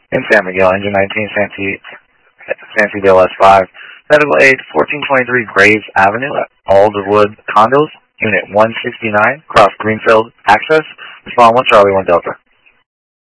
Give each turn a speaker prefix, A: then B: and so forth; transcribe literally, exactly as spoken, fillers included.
A: In San Miguel, Engine nineteen, Santee, Santee S five. Medical aid, fourteen twenty-three Graves Avenue at Alderwood Condos, Unit one sixty-nine, Cross Greenfield Access. Respond one Charlie one Delta.